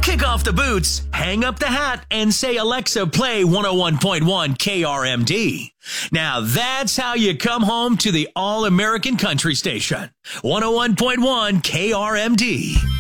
Kick off the boots, hang up the hat, and say, Alexa, play 101.1 KRMD. Now that's how you come home to the all-American country station. 101.1 KRMD.